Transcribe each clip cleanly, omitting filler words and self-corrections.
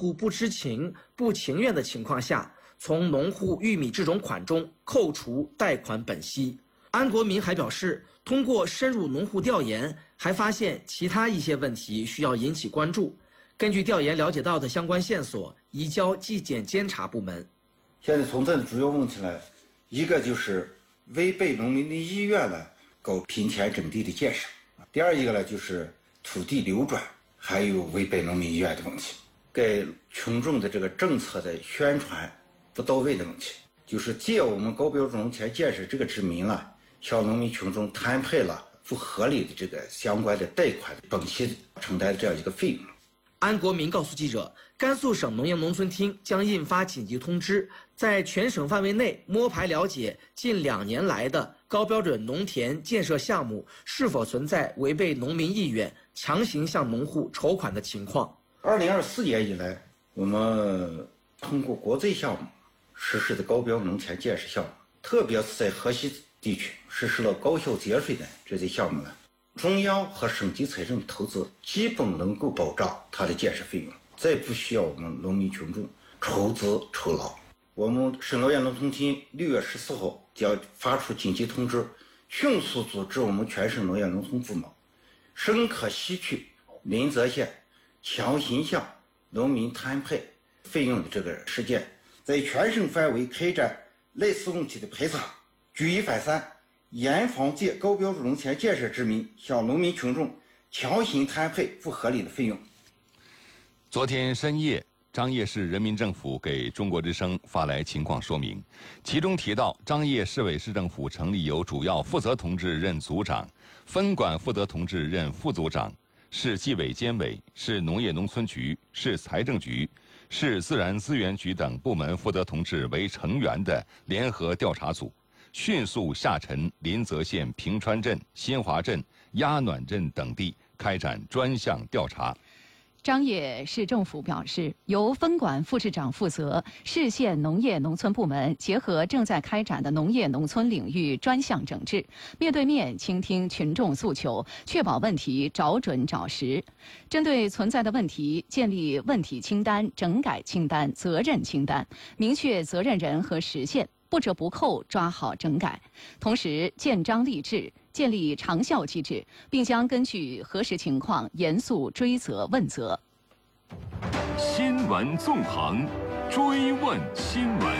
户不知情、不情愿的情况下，从农户玉米制种款中扣除贷款本息。安国民还表示，通过深入农户调研，还发现其他一些问题需要引起关注。根据调研了解到的相关线索，移交纪检监察部门。 现在存在的主要问题呢，一个就是违背农民的意愿呢，搞平田整地的建设；第二一个呢，就是土地流转，还有违背农民意愿的问题，给群众的这个政策的宣传不到位的问题，就是借我们高标准农田建设这个之名了，向农民群众摊配了不合理的这个相关的贷款本息承担的这样一个费用。 安国民告诉记者，甘肃省农业农村厅将印发紧急通知，在全省范围内摸排了解近2年来的高标准农田建设项目是否存在违背农民意愿、强行向农户筹款的情况。 2024年以来，我们通过国税项目实施的高标农田建设项目，特别是在河西地区实施了高效节税的这些项目呢，中央和省级财政投资基本能够保障它的建设费用，再不需要我们农民群众筹资筹劳。我们省农业农村厅6月14号将发出紧急通知，迅速组织我们全省农业农村部门，深刻吸取临泽县强行向农民摊配费用的这个事件，在全省范围开展类似问题的排查，举一反三，严防借高标准农田建设之名向农民群众强行摊配不合理的费用。 昨天深夜，张掖市人民政府给中国之声发来情况说明，其中提到，张掖市委市政府成立由主要负责同志任组长，分管负责同志任副组长，市纪委监委、市农业农村局、市财政局、市自然资源局等部门负责同志为成员的联合调查组，迅速下沉临泽县平川镇、新华镇、鸭暖镇等地，开展专项调查。 张掖市政府表示，由分管副市长负责，市县农业农村部门结合正在开展的农业农村领域专项整治，面对面倾听群众诉求，确保问题找准找实。针对存在的问题，建立问题清单、整改清单、责任清单，明确责任人和时限，不折不扣抓好整改。同时建章立制，建立长效机制，并将根据核实情况严肃追责问责。 新闻纵横，追问新闻。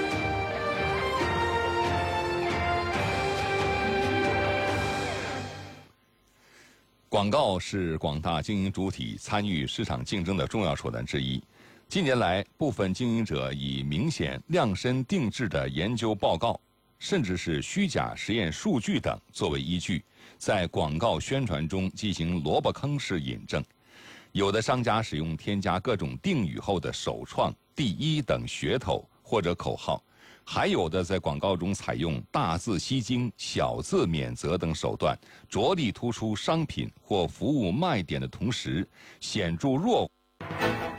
广告是广大经营主体参与市场竞争的重要手段之一。近年来，部分经营者以明显量身定制的研究报告，甚至是虚假实验数据等作为依据，在广告宣传中进行萝卜坑式引证。有的商家使用添加各种定语后的首创、第一等噱头或者口号，还有的在广告中采用大字吸睛、小字免责等手段，着力突出商品或服务卖点的同时，显著弱